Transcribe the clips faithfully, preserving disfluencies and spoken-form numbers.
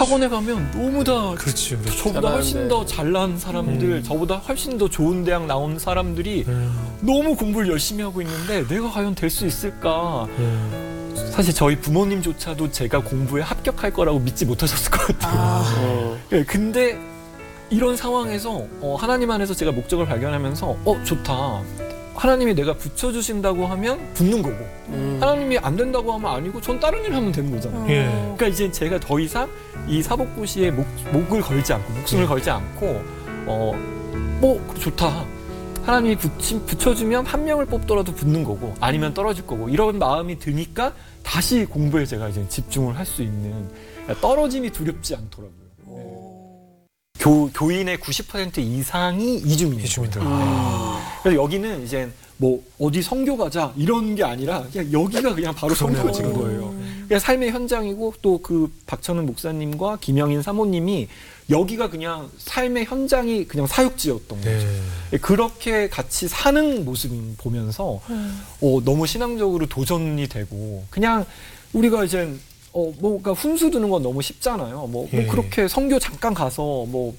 학원에 가면 너무 다 그렇지, 그렇지. 저보다 훨씬 더 잘난 사람들, 음. 저보다 훨씬 더 좋은 대학 나온 사람들이 음. 너무 공부를 열심히 하고 있는데 내가 과연 될 수 있을까? 음. 사실 저희 부모님조차도 제가 공부에 합격할 거라고 믿지 못하셨을 것 같아요. 아. 어. 네, 근데 이런 상황에서 어, 하나님 안에서 제가 목적을 발견하면서 어 좋다. 하나님이 내가 붙여주신다고 하면 붙는 거고 음. 하나님이 안 된다고 하면 아니고 전 다른 일 하면 되는 거잖아요. 예. 그러니까 이제 제가 더 이상 이 사법고시에 목, 목을 걸지 않고 목숨을 예. 걸지 않고 어, 뭐 좋다. 하나님이 붙이, 붙여주면 한 명을 뽑더라도 붙는 거고 아니면 떨어질 거고 이런 마음이 드니까 다시 공부에 제가 이제 집중을 할 수 있는 떨어짐이 두렵지 않더라고요. 교, 교인의 구십 퍼센트 이상이 이주민이죠. 아. 그래서 여기는 이제 뭐 어디 선교 가자 이런 게 아니라 그냥 여기가 그냥 바로 선교지인 거예요. 그냥 삶의 현장이고 또 그 박천은 목사님과 김영인 사모님이 여기가 그냥 삶의 현장이 그냥 사육지였던 거죠. 네. 그렇게 같이 사는 모습 보면서 음. 어, 너무 신앙적으로 도전이 되고 그냥 우리가 이제 어, 뭐가 훈수 두는 건 너무 쉽잖아요. 뭐, 예. 뭐 그렇게 선교 잠깐 가서 뭐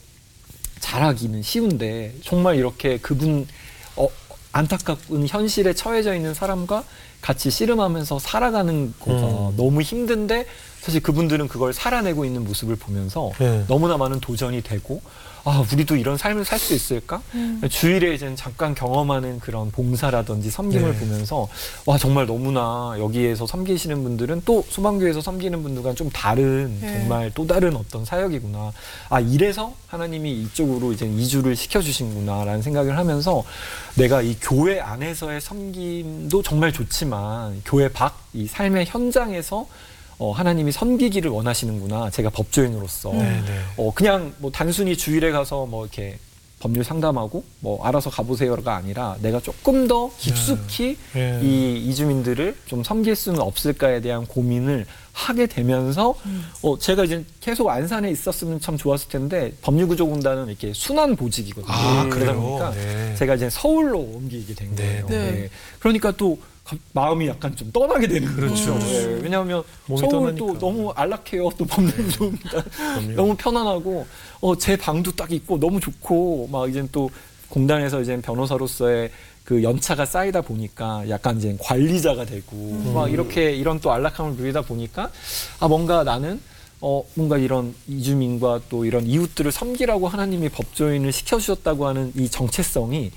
잘하기는 쉬운데 정말 이렇게 그분 어, 안타까운 현실에 처해져 있는 사람과 같이 씨름하면서 살아가는 거가 음. 너무 힘든데 사실 그분들은 그걸 살아내고 있는 모습을 보면서 예. 너무나 많은 도전이 되고 아, 우리도 이런 삶을 살 수 있을까? 음. 주일에 이제 잠깐 경험하는 그런 봉사라든지 섬김을 네. 보면서 와 정말 너무나 여기에서 섬기시는 분들은 또 소망교회에서 섬기는 분들과 좀 다른 네. 정말 또 다른 어떤 사역이구나. 아 이래서 하나님이 이쪽으로 이제 이주를 시켜주신구나라는 생각을 하면서 내가 이 교회 안에서의 섬김도 정말 좋지만 교회 밖 이 삶의 현장에서 어, 하나님이 섬기기를 원하시는구나. 제가 법조인으로서 음. 어, 그냥 뭐 단순히 주일에 가서 뭐 이렇게 법률 상담하고 뭐 알아서 가보세요가 아니라 내가 조금 더 깊숙이 네. 이 이주민들을 좀 섬길 수는 없을까에 대한 고민을 하게 되면서 음. 어, 제가 이제 계속 안산에 있었으면 참 좋았을 텐데 법률구조공단은 이렇게 순환 보직이거든요. 아, 그러다 보니까 네. 제가 이제 서울로 옮기게 된 거예요. 네. 네. 그러니까 또 마음이 약간 좀 떠나게 되는 그렇죠. 거죠. 네. 왜냐하면 서울도 너무 안락해요. 또 법률구조공단 너무 편안하고 어, 제 방도 딱 있고 너무 좋고 막 이제 또 공단에서 이제 변호사로서의 그 연차가 쌓이다 보니까 약간 이제 관리자가 되고 음. 막 이렇게 이런 또 안락함을 누리다 보니까 아 뭔가 나는 어 뭔가 이런 이주민과 또 이런 이웃들을 섬기라고 하나님이 법조인을 시켜주셨다고 하는 이 정체성이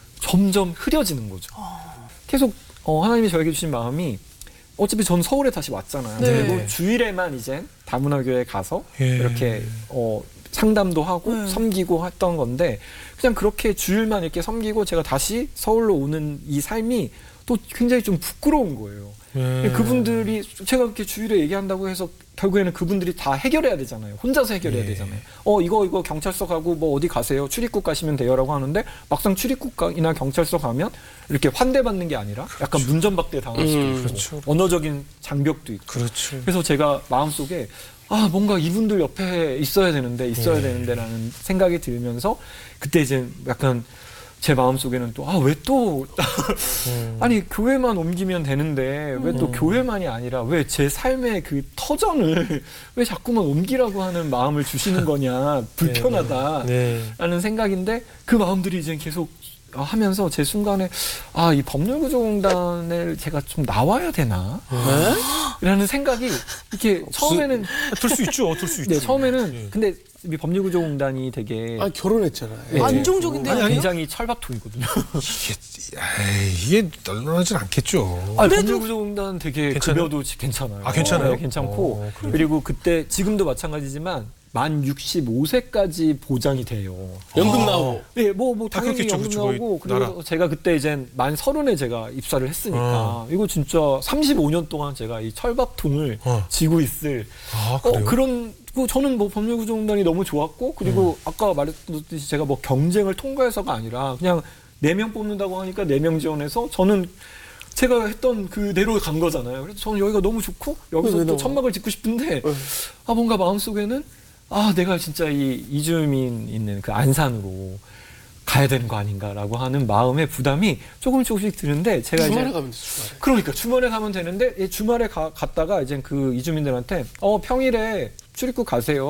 점점 흐려지는 거죠. 계속 어, 하나님이 저에게 주신 마음이 어차피 전 서울에 다시 왔잖아요. 네. 그리고 주일에만 이제 다문화교회 가서 예. 이렇게 어, 상담도 하고 네. 섬기고 했던 건데 그냥 그렇게 주일만 이렇게 섬기고 제가 다시 서울로 오는 이 삶이 또 굉장히 좀 부끄러운 거예요. 예. 그분들이 제가 그렇게 주일에 얘기한다고 해서 결국에는 그분들이 다 해결해야 되잖아요. 혼자서 해결해야 예. 되잖아요. 어 이거 이거 경찰서 가고 뭐 어디 가세요. 출입국 가시면 돼요라고 하는데 막상 출입국이나 경찰서 가면 이렇게 환대받는 게 아니라 그렇죠. 약간 문전박대 당할 수도 음, 있고 그렇죠. 언어적인 장벽도 있고 그렇죠. 그래서 제가 마음속에 아 뭔가 이분들 옆에 있어야 되는데 있어야 예. 되는데라는 생각이 들면서 그때 이제 약간 제 마음속에는 또 아 왜 또 음. 아니 교회만 옮기면 되는데 왜 또 음. 교회만이 아니라 왜 제 삶의 그 터전을 왜 자꾸만 옮기라고 하는 마음을 주시는 거냐 불편하다라는 네. 네. 생각인데 그 마음들이 이제 계속 하면서 제 순간에 아 이 법률구조공단을 제가 좀 나와야 되나? 네? 라는 생각이 이렇게 처음에는 들 수 있죠, 들 수 있죠. 네 처음에는 예. 근데 이 법률구조공단이 되게 아 결혼했잖아요. 네. 안정적인데요? 아니, 굉장히 철밥통이거든요. 이게, 에이, 이게 널널하진 않겠죠. 아, 법률구조공단 되게 괜찮아요? 급여도 괜찮아요. 아, 괜찮아요? 네, 괜찮고 어, 그래요? 그리고 그때 지금도 마찬가지지만 만 육십오 세까지 보장이 돼요. 연금 아. 나오고. 네, 뭐, 뭐, 당연히 그렇겠죠, 연금 그렇죠. 나오고, 거의 그리고 나라. 제가 그때 이제 만 서른에 제가 입사를 했으니까, 어. 이거 진짜 삼십오 년 동안 제가 이 철밥통을 어. 쥐고 있을, 아, 어, 그래요? 그런, 그 저는 뭐 법률구조공단이 너무 좋았고, 그리고 음. 아까 말했듯이 제가 뭐 경쟁을 통과해서가 아니라, 그냥 네 명 뽑는다고 하니까 네 명 지원해서 저는 제가 했던 그대로 간 거잖아요. 그래서 저는 여기가 너무 좋고, 여기서 네, 또 네, 천막을 짓고 싶은데, 네. 아, 뭔가 마음속에는, 아, 내가 진짜 이 이주민 있는 그 안산으로 가야 되는 거 아닌가라고 하는 마음의 부담이 조금 조금씩 드는데 제가 주말에 이제 가면 돼, 주말에. 그러니까 주말에 가면 되는데 이 주말에 가, 갔다가 이제 그 이주민들한테 어 평일에 출입국 가세요.